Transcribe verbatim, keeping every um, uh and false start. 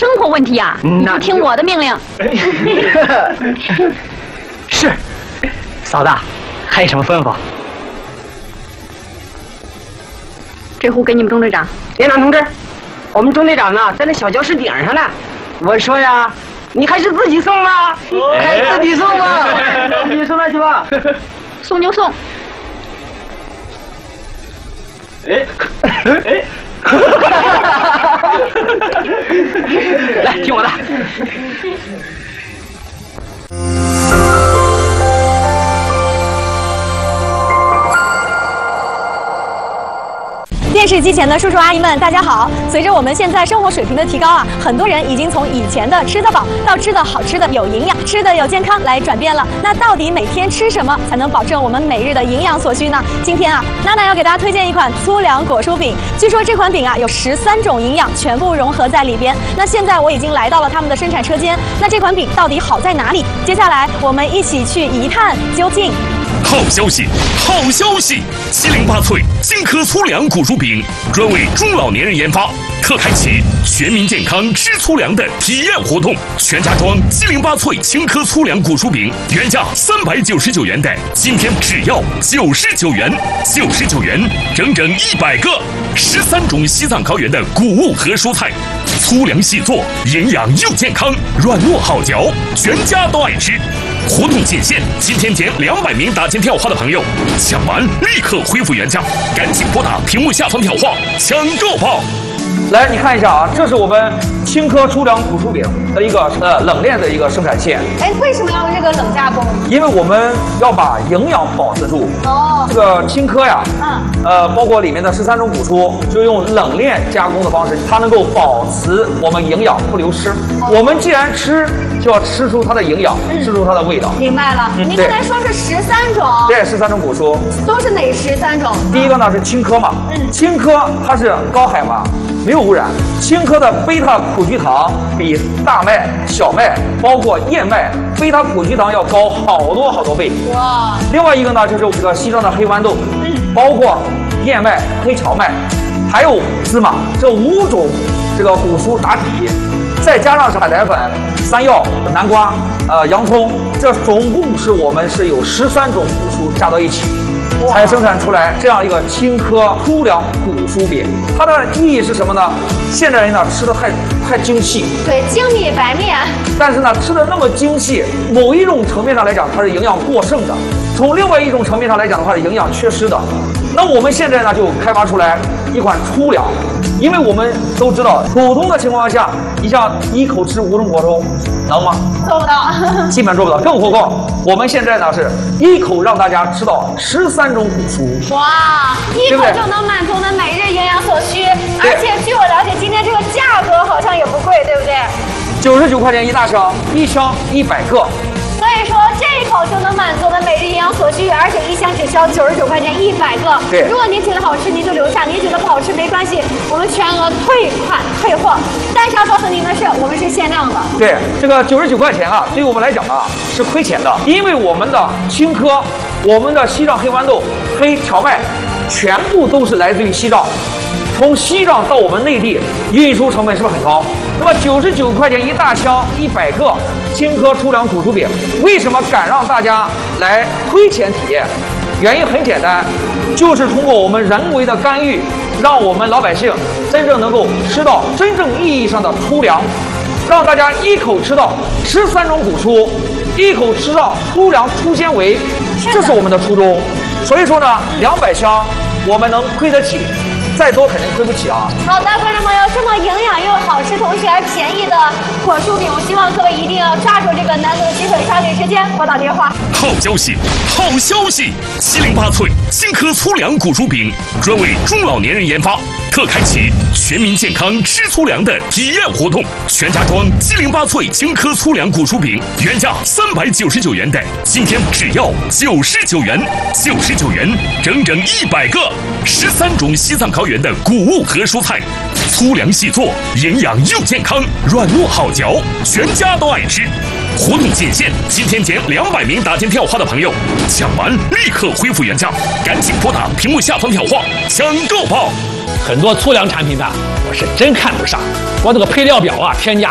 生活问题呀、啊，你不听我的命令。 是，嫂子，还有什么吩咐？ 这壶给你们中队长。 连长同志，我们中队长呢在那小教室顶上呢。我说呀，你还是自己送吧，还是自己送吧，自己送那去吧。 送就送。 哎哎。来，听我的。 电视机前的叔叔阿姨们，大家好！随着我们现在生活水平的提高啊，很多人已经从以前的吃得饱到吃的好吃的有营养、吃的有健康来转变了。那到底每天吃什么才能保证我们每日的营养所需呢？今天啊，娜娜要给大家推荐一款粗粮果蔬饼。据说这款饼啊有十三种营养全部融合在里边。那现在我已经来到了他们的生产车间，那这款饼到底好在哪里？接下来我们一起去一探究竟。 好消息，好消息！七零八脆金科粗粮果蔬饼专为中老年人研发，特开启全民健康吃粗粮的体验活动。全家装七零八脆青稞粗粮果蔬饼，原价三百九十九元的，今天只要九十九元，九十九元，整整一百个，十三种西藏高原的谷物和蔬菜，粗粮细做，营养又健康，软糯好嚼，全家都爱吃。活动仅限今天前两百名打进电话的朋友，抢完立刻恢复原价，赶紧拨打屏幕下方电话抢购吧！ 来，你看一下啊，这是我们青稞粗粮果蔬饼的一个呃冷链的一个生产线。 哎，为什么要用这个冷加工？ 因为我们要把营养保持住。哦。这个青稞呀，嗯，呃，包括里面的十三种谷蔬，就用冷链加工的方式，它能够保持我们营养不流失。哦、我们既然吃，就要吃出它的营养，嗯、吃出它的味道。 明白了。嗯、您刚才说是十三种。 对，十三种谷蔬。 都是哪十三种？ 第一个呢是青稞嘛，嗯，青稞它是高海拔。没有污染，青稞的贝塔苦菊糖比大麦、小麦，包括燕麦，贝塔苦菊糖要高好多好多倍。哇！另外一个呢，就是这个西藏的黑豌豆，嗯，包括燕麦、黑荞麦，还有芝麻，这五种这个谷蔬打底，再加上是海苔粉、山药、南瓜、呃洋葱，这总共是我们是有十三种谷蔬加到一起。才生产出来这样一个青稞粗粮谷蔬饼，它的意义是什么呢？现代人呢吃的太太精细， 对，精米白面。 但是呢，吃的那么精细，某一种层面上来讲，它是营养过剩的；从另外一种层面上来讲的话，是营养缺失的。那我们现在呢，就开发出来一款粗粮，因为我们都知道，普通的情况下，你像一口吃五种果蔬，能吗？ 做不到， 基本做不到。更何况我们现在呢，是一口让大家吃到十三种谷蔬。 哇，一口就能满足我们每日营养所需。而且据我了解，今天这个价格好像也不贵，对不对？ 九十九块钱一大箱，一箱一百个。 所以说这一口就能满足我们每日营养所需，而且一箱只需要九十九块钱一百个。 对， 如果您觉得好吃，您就留下；您觉得不好吃没关系，我们全额退款退货。但是要告诉您的是，我们是限量的。 对，这个九十九块钱啊，对于我们来讲啊是亏钱的，因为我们的青稞、我们的西藏黑豌豆、黑荞麦，全部都是来自于西藏。从西藏到我们内地，运输成本是不是很高？那么九十九块钱一大箱，一百个青稞粗粮谷蔬饼，为什么敢让大家来亏钱体验？原因很简单，就是通过我们人为的干预，让我们老百姓真正能够吃到真正意义上的粗粮，让大家一口吃到十三种谷蔬，一口吃到粗粮粗纤维，这是我们的初衷。所以说呢，两百箱我们能亏得起。再多肯定亏不起啊！ 好的，观众朋友，这么营养又好吃，同时还便宜的果蔬饼，我希望各位一定要抓住这个难得的机会，抓紧时间拨打电话。 好消息，好消息！七零八脆青稞粗粮果蔬饼专为中老年人研发，特开启全民健康吃粗粮的体验活动。全家装七零八脆青稞粗粮果蔬饼，原价三百九十九元的，今天只要九十九元，九十九元，整整一百个，十三种西藏高原的谷物和蔬菜，粗粮细做，营养又健康，软糯好嚼，全家都爱吃。活动仅限今天前两百名打进电话的朋友，抢完立刻恢复原价，赶紧拨打屏幕下方电话抢购吧！ 很多粗粮产品呢，我是真看不上，光这个配料表啊，添加